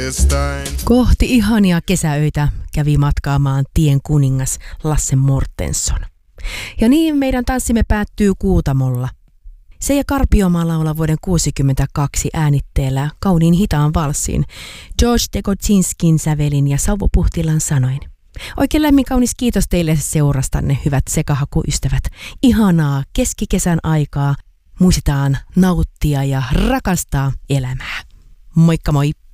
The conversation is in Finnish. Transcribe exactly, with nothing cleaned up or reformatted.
Kohti ihania kesäöitä kävi matkaamaan tien kuningas Lasse Mortensson. Ja niin meidän tanssimme päättyy Kuutamolla. Seija Karpiomaa laulaa vuoden kuusikymmentäkaksi äänitteellä kauniin hitaan valssin George Tekotsinskin sävelin ja Sauvo Puhtilan sanoin. Oikein lämmin kaunis kiitos teille seurastanne, hyvät sekahakuystävät. Ihanaa keskikesän aikaa. Muistetaan nauttia ja rakastaa elämää. Moikka moi!